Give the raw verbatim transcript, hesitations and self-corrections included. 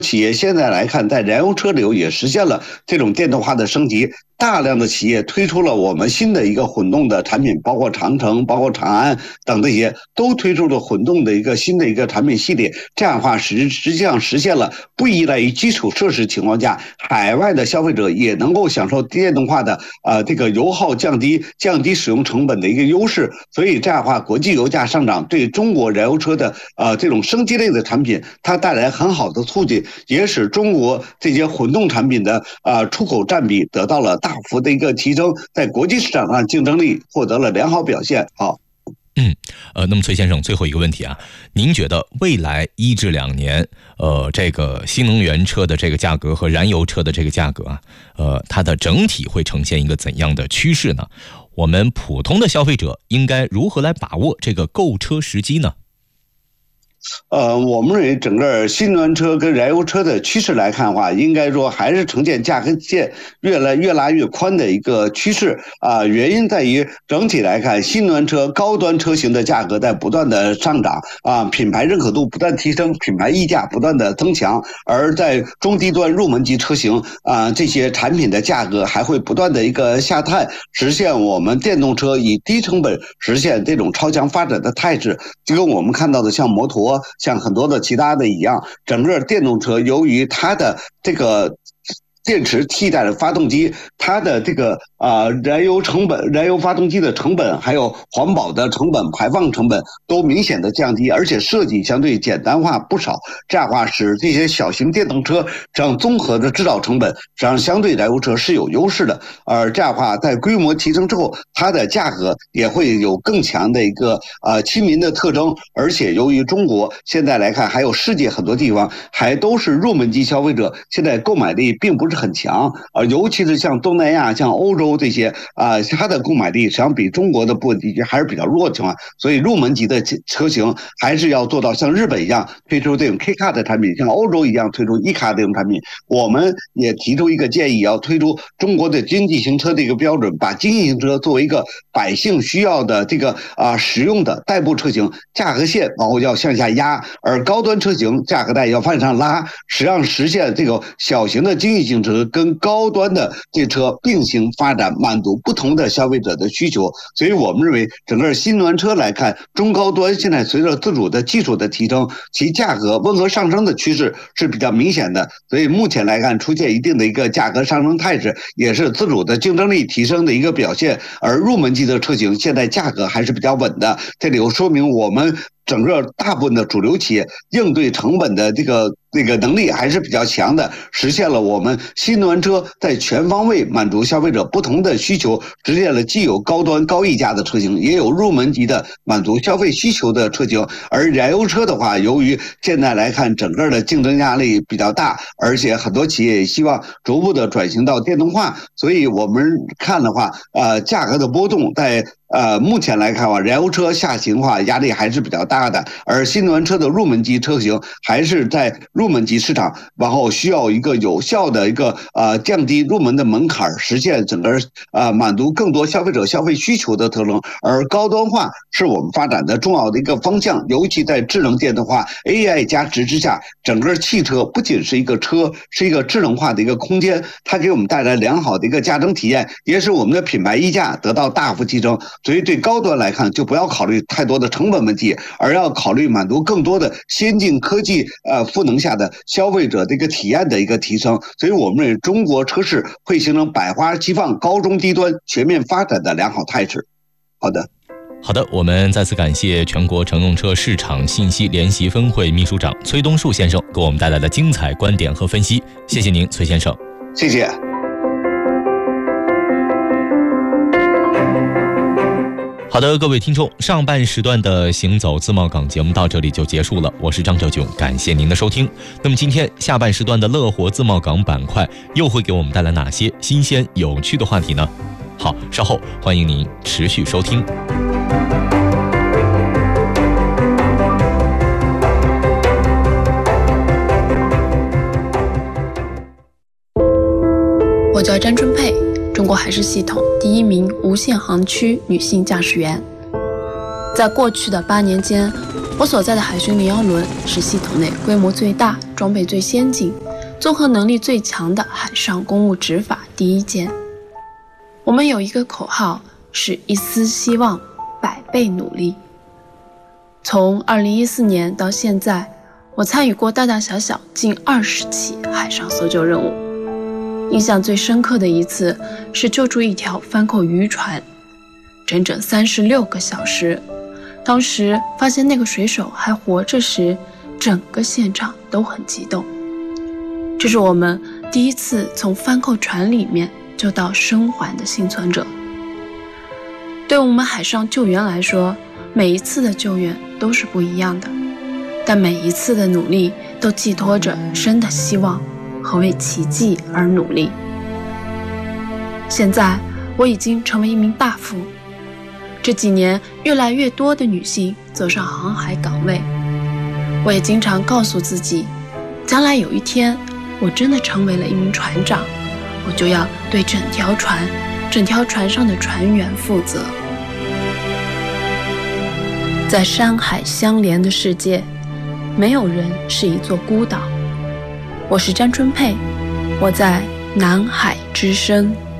企业现在来看，在燃油车里也实现了这种电动化的升级。大量的企业推出了我们新的一个混动的产品，包括长城、包括长安等这些都推出了混动的一个新的一个产品系列。这样的话，实实际上实现了不依赖于基础设施情况下，海外的消费者也能够享受电动化的呃这个油耗降低、降低使用成本的一个优势。所以这样的话，国际油价上涨对中国燃油车的呃这种升级类的产品，它带来很好的促进，也使中国这些混动产品的呃出口占比得到了大幅的一个提升，在国际市场上竞争力获得了良好表现。好， 嗯，呃，那么崔先生，最后一个问题啊，您觉得未来一至两年，呃，这个新能源车的这个价格和燃油车的这个价格啊，呃，它的整体会呈现一个怎样的趋势呢？我们普通的消费者应该如何来把握这个购车时机呢？ 呃，我们认为整个新能源车跟燃油车的趋势来看的话，应该说还是呈现价格线越来越拉越宽的一个趋势啊、呃。原因在于整体来看，新能源车高端车型的价格在不断的上涨啊，品牌认可度不断提升，品牌溢价不断的增强，而在中低端入门级车型啊，这些产品的价格还会不断的一个下探，实现我们电动车以低成本实现这种超强发展的态势。就跟我们看到的像摩托。像很多的其他的一样，整个电动车由于它的这个电池替代了发动机，它的这个啊、呃、燃油成本、燃油发动机的成本，还有环保的成本、排放成本都明显的降低，而且设计相对简单化不少。这样的话，使这些小型电动车这样综合的制造成本，实际上相对燃油车是有优势的。而这样的话，在规模提升之后，它的价格也会有更强的一个呃亲民的特征。而且由于中国现在来看，还有世界很多地方还都是入门级消费者，现在购买力并不是很强，呃，尤其是像东南亚、像欧洲这些啊、呃，它的购买力实际上比中国的部分地区还是比较弱的情况，所以入门级的车型还是要做到像日本一样推出这种 K 卡的产品，像欧洲一样推出 E 卡这种产品。我们也提出一个建议，要推出中国的经济型车的一个标准，把经济型车作为一个百姓需要的这个啊、呃、实用的代步车型，价格线然后要向下压，而高端车型价格带要往上拉，实际上实现这个小型的经济型车跟高端的这车并行发展，满足不同的消费者的需求。所以我们认为整个新能源车来看，中高端现在随着自主的技术的提升，其价格温和上升的趋势是比较明显的。所以目前来看，出现一定的一个价格上升态势，也是自主的竞争力提升的一个表现。而入门级的车型现在价格还是比较稳的，这里又说明我们整个大部分的主流企业应对成本的这个这个能力还是比较强的，实现了我们新能源车在全方位满足消费者不同的需求，实现了既有高端高溢价的车型，也有入门级的满足消费需求的车型。而燃油车的话，由于现在来看整个的竞争压力比较大，而且很多企业也希望逐步的转型到电动化，所以我们看的话，呃，价格的波动在呃，目前来看的话，燃油车下行的话压力还是比较大的，而新能源车的入门级车型还是在入门级市场，然后需要一个有效的一个呃降低入门的门槛，实现整个呃满足更多消费者消费需求的特征。而高端化是我们发展的重要的一个方向，尤其在智能电动化 A I 加持之下，整个汽车不仅是一个车，是一个智能化的一个空间，它给我们带来良好的一个驾乘体验，也使我们的品牌溢价得到大幅提升。所以对高端来看，就不要考虑太多的成本问题，而要考虑满足更多的先进科技呃赋能下的消费者的一个体验的一个提升。所以我们认为中国车市会形成百花齐放、高中低端全面发展的良好态势。好的。 好的，我们再次感谢全国乘用车市场信息联席分会秘书长崔东树先生给我们带来的精彩观点和分析，谢谢您，崔先生。 谢谢。 好的，各位听众，上半时段的行走自贸港节目到这里就结束了，我是张哲炯，感谢您的收听。那么今天下半时段的乐活自贸港板块又会给我们带来哪些新鲜有趣的话题呢？好，稍后欢迎您持续收听。 我叫詹春佩，中国海事系统第一名无限航区女性驾驶员。在过去的八年间， 我所在的海巡零幺轮是系统内规模最大、装备最先进、综合能力最强的海上公务执法第一舰。我们有一个口号，是一丝希望，百倍努力。从二零一四年到现在，我参与过大大小小近二十起海上搜救任务。印象最深刻的一次是救助一条翻扣渔船，整整三十六个小时。当时发现那个水手还活着时，整个现场都很激动。这是我们第一次从翻扣船里面救到生还的幸存者。对我们海上救援来说，每一次的救援都是不一样的，但每一次的努力都寄托着生的希望和为奇迹而努力。现在我已经成为一名大副，这几年越来越多的女性走上航海岗位，我也经常告诉自己，将来有一天我真的成为了一名船长，我就要对整条船整条船上的船员负责。在山海相连的世界，没有人是一座孤岛。我是詹春佩，我在南海之声。